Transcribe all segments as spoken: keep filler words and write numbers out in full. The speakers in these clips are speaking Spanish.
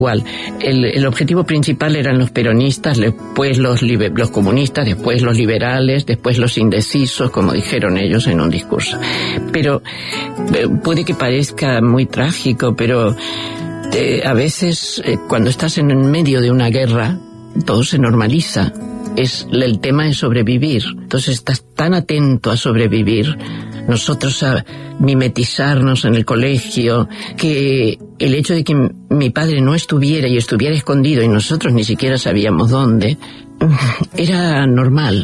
Igual, el, el objetivo principal eran los peronistas, después los, liber, los comunistas, después los liberales, después los indecisos, como dijeron ellos en un discurso. Pero eh, puede que parezca muy trágico, pero eh, a veces eh, cuando estás en el medio de una guerra, todo se normaliza. Es, el tema es sobrevivir. Entonces estás tan atento a sobrevivir, nosotros a mimetizarnos en el colegio, que el hecho de que mi padre no estuviera y estuviera escondido y nosotros ni siquiera sabíamos dónde, era normal.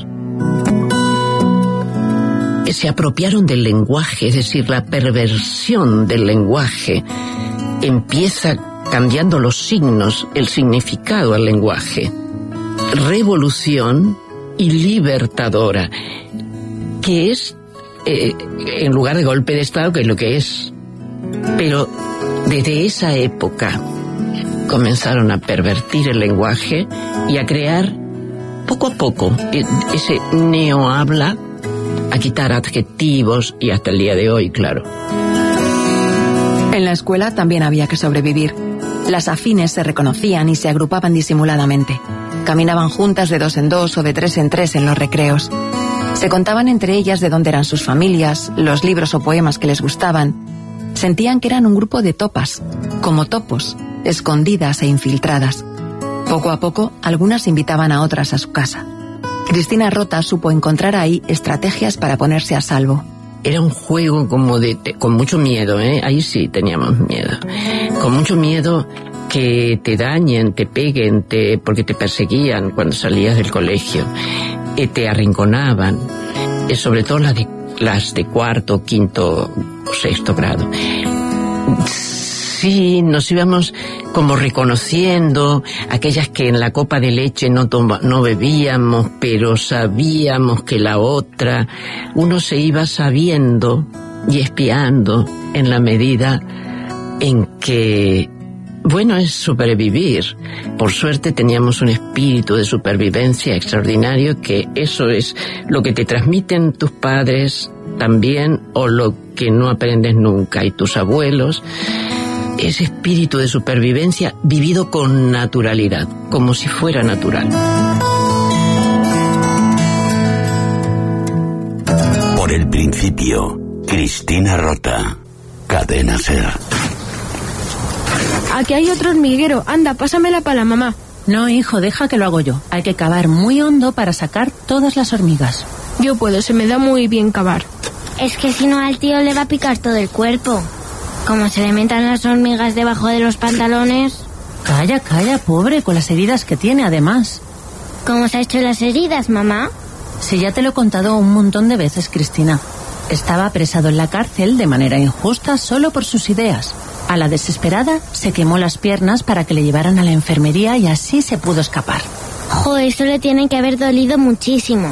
Se apropiaron del lenguaje, es decir, la perversión del lenguaje empieza cambiando los signos, el significado al lenguaje. Revolución y libertadora, que es eh, en lugar de golpe de Estado, que es lo que es. Pero desde esa época comenzaron a pervertir el lenguaje y a crear poco a poco ese neohabla, a quitar adjetivos y hasta el día de hoy, claro. En la escuela también había que sobrevivir. Las afines se reconocían y se agrupaban disimuladamente. Caminaban juntas de dos en dos o de tres en tres en los recreos. Se contaban entre ellas de dónde eran sus familias, los libros o poemas que les gustaban. Sentían que eran un grupo de topas, como topos, escondidas e infiltradas. Poco a poco, algunas invitaban a otras a su casa. Cristina Rota supo encontrar ahí estrategias para ponerse a salvo. Era un juego como de, de con mucho miedo, ¿eh? Ahí sí teníamos miedo. Con mucho miedo que te dañen, te peguen, te, porque te perseguían cuando salías del colegio. Eh, te arrinconaban, eh, sobre todo las de, las de cuarto, quinto o sexto grado. Sí, nos íbamos como reconociendo, aquellas que en la copa de leche no, toma, no bebíamos, pero sabíamos que la otra, uno se iba sabiendo y espiando en la medida en que, bueno, es sobrevivir. Por suerte teníamos un espíritu de supervivencia extraordinario, que eso es lo que te transmiten tus padres también, o lo que no aprendes nunca, y tus abuelos. Ese espíritu de supervivencia vivido con naturalidad, como si fuera natural. Por el principio, Cristina Rota, Cadena SER. Aquí hay otro hormiguero. Anda, pásamela para la mamá. No, hijo, deja que lo hago yo. Hay que cavar muy hondo para sacar todas las hormigas. Yo puedo, se me da muy bien cavar. Es que si no al tío le va a picar todo el cuerpo. Como se le metan las hormigas debajo de los pantalones. Calla, calla, pobre, con las heridas que tiene, además. ¿Cómo se ha hecho las heridas, mamá? Si ya te lo he contado un montón de veces, Cristina. Estaba apresado en la cárcel de manera injusta solo por sus ideas. A la desesperada se quemó las piernas para que le llevaran a la enfermería y así se pudo escapar. Jo, eso le tiene que haber dolido muchísimo.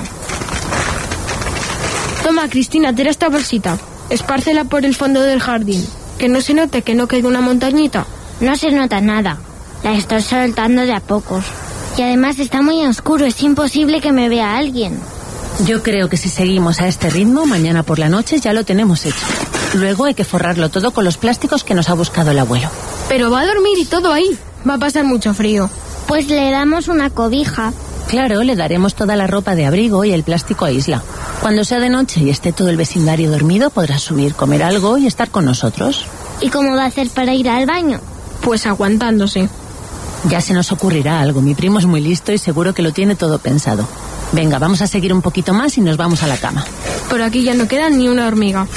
Toma, Cristina, tira esta bolsita. Espárcela por el fondo del jardín. Que no se note que no quede una montañita. No se nota nada. La estoy soltando de a pocos. Y además está muy oscuro. Es imposible que me vea alguien. Yo creo que si seguimos a este ritmo, mañana por la noche ya lo tenemos hecho. Luego hay que forrarlo todo con los plásticos que nos ha buscado el abuelo. Pero va a dormir y todo ahí. Va a pasar mucho frío. Pues le damos una cobija. Claro, le daremos toda la ropa de abrigo y el plástico aísla. Cuando sea de noche y esté todo el vecindario dormido, podrá subir, comer algo y estar con nosotros. ¿Y cómo va a hacer para ir al baño? Pues aguantándose. Ya se nos ocurrirá algo. Mi primo es muy listo y seguro que lo tiene todo pensado. Venga, vamos a seguir un poquito más y nos vamos a la cama. Por aquí ya no queda ni una hormiga.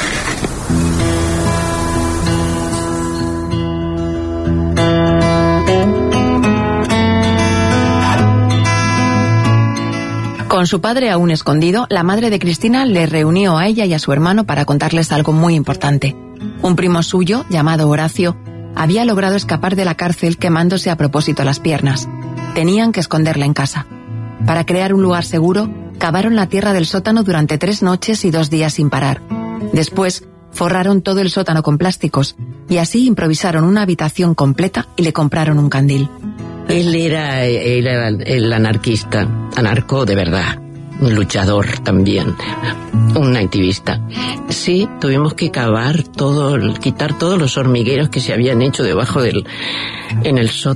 Con su padre aún escondido, la madre de Cristina le reunió a ella y a su hermano para contarles algo muy importante. Un primo suyo, llamado Horacio, había logrado escapar de la cárcel quemándose a propósito las piernas. Tenían que esconderla en casa. Para crear un lugar seguro, cavaron la tierra del sótano durante tres noches y dos días sin parar. Después, forraron todo el sótano con plásticos y así improvisaron una habitación completa y le compraron un candil. Él era, era el anarquista, anarcó de verdad. un luchador también, un nativista. Sí, tuvimos que cavar todo, quitar todos los hormigueros que se habían hecho debajo del, en el sótano